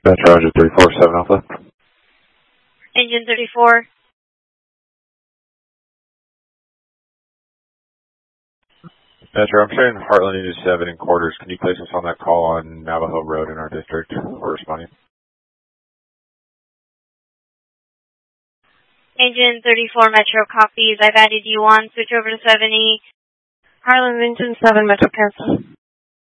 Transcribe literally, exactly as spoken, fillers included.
Metro Engine three four seven Alpha. Engine thirty-four. Metro, I'm showing Heartland Unit seven in quarters. Can you place us on that call on Navajo Road in our district? We're responding. Engine thirty-four Metro copies. I've added you on. Switch over to seventy. Harlan Engine seven Metro cancel.